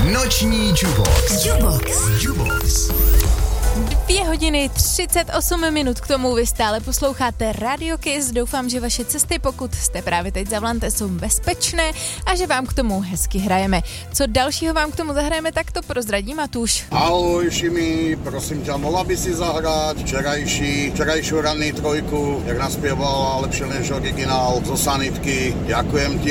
Noční Jubox. 2 hodiny 38 minut k tomu vy stále posloucháte Radio Kiss. Doufám, že vaše cesty, pokud jste právě teď za volantem, jsou bezpečné a že vám k tomu hezky hrajeme. Co dalšího vám k tomu zahrajeme, tak to prozradí Matúš. Ahoj Šimi, prosím ťa, mohla by si zahrať včerajšiu ranný trojku, jak naspievala lepšie než originál zo Sanitky. Ďakujem ti.